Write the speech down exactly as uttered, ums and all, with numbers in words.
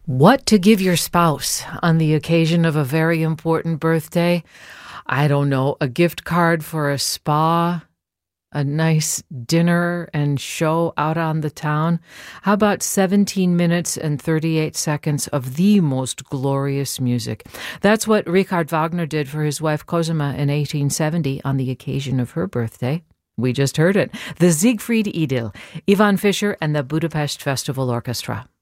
What to give your spouse on the occasion of a very important birthday? I don't know, a gift card for a spa, a nice dinner and show out on the town. How about seventeen minutes and thirty-eight seconds of the most glorious music? That's what Richard Wagner did for his wife Cosima in eighteen seventy on the occasion of her birthday. We just heard it. The Siegfried Idyll, Ivan Fischer and the Budapest Festival Orchestra.